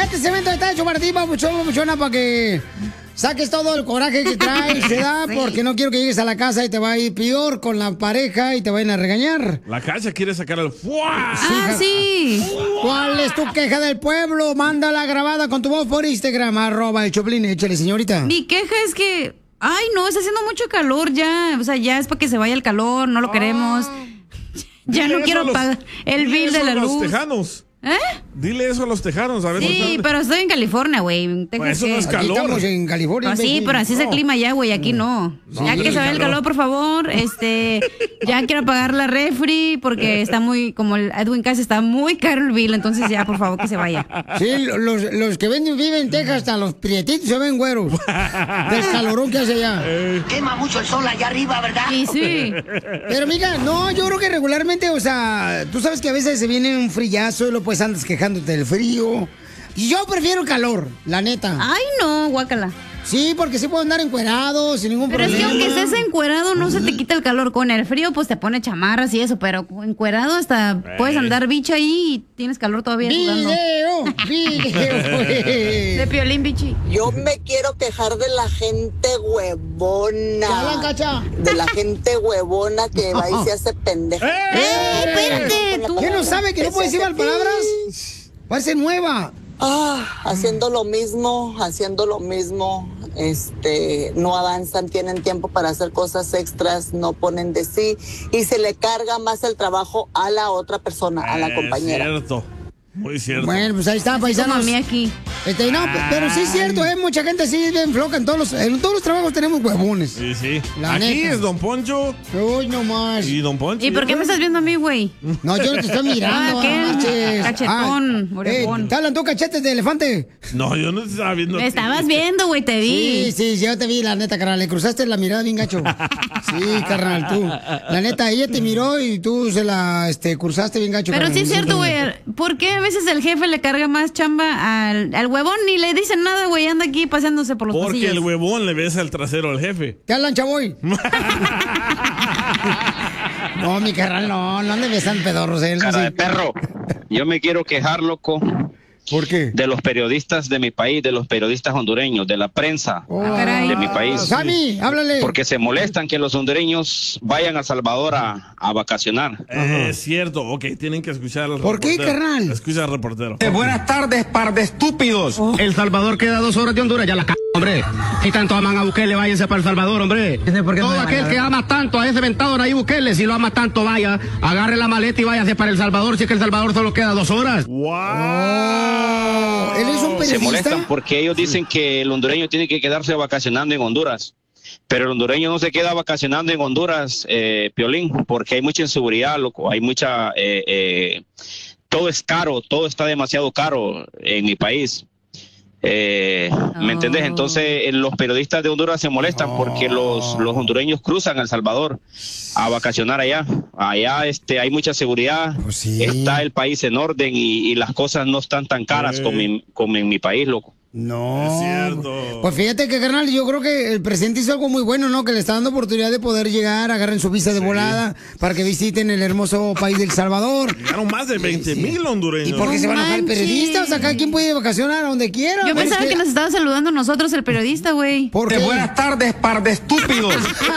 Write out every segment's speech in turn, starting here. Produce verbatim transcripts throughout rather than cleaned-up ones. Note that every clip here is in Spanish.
Este cemento está hecho para ti, papuchón, papuchona, para que saques todo el coraje que traes, se da, sí. Porque no quiero que llegues a la casa y te va a ir peor con la pareja y te vayan a regañar. La Cacha quiere sacar el ¡fua! Ah, sí. ¿Cuál es tu queja del pueblo? Mándala grabada con tu voz por Instagram, arroba el Choplin. Échale, señorita. Mi queja es que, ay, no, está haciendo mucho calor ya. O sea, ya es para que se vaya el calor, no lo queremos. Ya no quiero pagar el bill de la luz. Los tejanos. ¿Eh? Dile eso a los tejanos, a ver. Sí, pero estoy en California, güey. Pues eso no es calor. Aquí estamos en California. Pues sí, pero así es el clima ya, güey. Aquí no. no ya que se vaya el calor, por favor. Este, ya quiero pagar la refri porque está muy, como el Edwin Cass, está muy caro el bill. Entonces ya, por favor, que se vaya. Sí, los, los que ven, viven en Texas, hasta los prietitos se ven güeros. Del calorón que hace allá. Eh. Quema mucho el sol allá arriba, ¿verdad? Sí, sí. Pero, mija, no, yo creo que regularmente, o sea, tú sabes que a veces se viene un frillazo y lo pues andas quejándote del frío. Y yo prefiero el calor, la neta. Ay, no, guácala. Sí, porque sí puedo andar encuerado sin ningún pero problema. Pero es que aunque estés encuerado no se te quita el calor. Con el frío pues te pone chamarras y eso, pero encuerado hasta eh. puedes andar bicho ahí y tienes calor todavía. ¡Video! ¡Video! De Piolín, bichi. Yo me quiero quejar de la gente huevona. ¿Qué hablan, Cacha? De la gente huevona que va y se hace pendeja. ¡Eh! ¡Eh! ¡Espérate! ¿Qué no sabe que no puede decir mal palabras? Parece nueva. Ah, haciendo lo mismo, haciendo lo mismo, este, no avanzan, tienen tiempo para hacer cosas extras, no ponen de sí y se le carga más el trabajo a la otra persona, a la compañera. Es cierto. Muy cierto. Bueno, pues ahí está, paisanos. A mí aquí. Este, no, pero sí es cierto, ¿eh? Mucha gente sí es bien floja. En todos los, en todos los trabajos tenemos huevones. Sí, sí. La aquí neta. es Don Poncho. Uy, no más. Y Don Poncho. ¿Y por qué me estás viendo a mí, güey? No, yo no te estoy mirando. Ah, ¿qué? No, cachetón, ah, orejón. Eh, ¿te hablan tú cachetes de elefante? No, yo no te estaba viendo. Me estabas viendo, güey, te vi. Sí, sí, yo te vi, la neta, carnal. Le cruzaste la mirada bien gacho. Sí, carnal, tú. La neta, ella te miró y tú se la este, cruzaste bien gacho. Pero carnal. sí es cierto, güey. ¿Por qué a veces el jefe le carga más chamba al, al huevón? Ni le dicen nada, güey. Anda aquí paseándose por los Porque pasillos. el huevón le besa el trasero al jefe. ¿Te hablan, chavoy? No, mi carnal, no, no le besan pedorros. ¿Eh? No Cara sé. de perro. Yo me quiero quejar, loco. ¿Por qué? De los periodistas de mi país, de los periodistas hondureños, de la prensa Oh, de mi país. Sammy, háblale. Porque se molestan que los hondureños vayan a El Salvador a, a vacacionar. Eh, es cierto, ok, tienen que escuchar al ¿Por reportero. qué, carnal? Escucha al reportero. Eh, buenas tardes, par de estúpidos. Oh. El Salvador queda a dos horas de Honduras, ya la c***, hombre. Si tanto aman a Bukele, váyanse para El Salvador, hombre. Todo aquel que ama tanto a ese ventado Nayib Bukele, si lo ama tanto, vaya, agarre la maleta y váyase para El Salvador, si es que El Salvador solo queda dos horas. ¡Wow! Oh, ¿él es un periodista? Se molestan porque ellos dicen que el hondureño tiene que quedarse vacacionando en Honduras. Pero el hondureño no se queda vacacionando en Honduras, eh, Piolín, porque hay mucha inseguridad, loco, hay mucha... Eh, eh, todo es caro, todo está demasiado caro en mi país. Eh, ¿Me entendés? Entonces eh, los periodistas de Honduras se molestan oh. porque los, los hondureños cruzan a El Salvador a vacacionar allá. Allá este, hay mucha seguridad, pues sí. Está el país en orden y, y las cosas no están tan caras eh. como, en, como en mi país, loco. No. Es cierto. Pues fíjate que, carnal, yo creo que el presidente hizo algo muy bueno, ¿no? Que le está dando oportunidad de poder llegar, agarren su visa de sí. volada para que visiten el hermoso país de El Salvador. Llegaron más de veinte mil sí. hondureños. ¿Y por qué no se van a dejar periodistas? Acá quien puede vacacionar a donde quiera. Yo pensaba que... que nos estaba saludando nosotros el periodista, güey. ¿Por qué? Buenas tardes, par de estúpidos.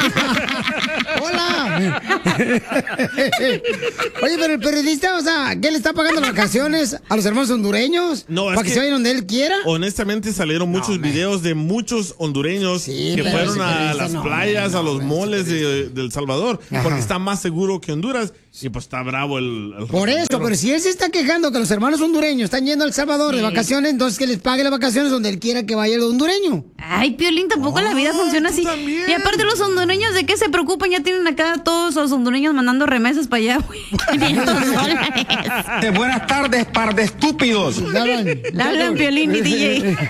¡Hola! Oye, pero el periodista, o sea, ¿qué le está pagando las vacaciones a los hermanos hondureños? No, ¿Para que, que se vayan donde él quiera? Honestamente salieron muchos no, videos de muchos hondureños sí, que fueron a las no, playas, no, no, a los moles de, de El Salvador, Ajá. porque está más seguro que Honduras y pues está bravo el... el Por eso, pero si él se está quejando que los hermanos hondureños están yendo a El Salvador sí. de vacaciones, entonces que les pague las vacaciones donde él quiera que vaya el hondureño. Ay, Piolín, tampoco oh, la vida funciona así. También. Y aparte los hondureños, ¿de qué se preocupan? Ya tienen acá todos los hondureños mandando remesas para allá, güey. eh, buenas tardes, par de estúpidos. Le hablan, le hablan Piolín y D J.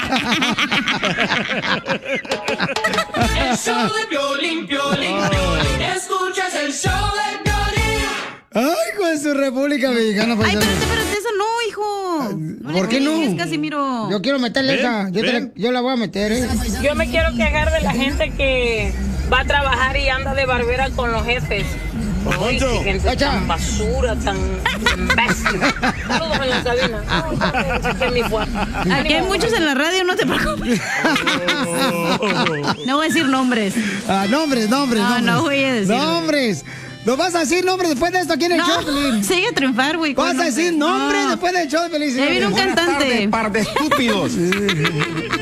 El show de Piolín, Piolín, Piolín. Escuchas el show de Piolín. Ay, con su República Mexicana. Ay, espérate, espérate, eso no, hijo. No ¿Por qué no? Casimiro. Yo quiero meterle ¿Ven? esa. Yo, la, yo la voy a meter, ¿eh? Yo me quiero quejar de la gente que va a trabajar y anda de barbera con los jefes. Poncho. Qué gente tan basura, tan imbécil. Todos en la cabina. Aquí hay muchos en la radio, no te preocupes. No voy a decir nombres. Ah, nombres, nombres, No, nombres. no voy a decir. Nombres. ¿Lo vas a decir nombre después de esto aquí en el No, show, Pelín? sigue a triunfar, güey. ¿Vas a decir nombre No. después del show de Pelín? Ya viene un señores? cantante. Par de estúpidos.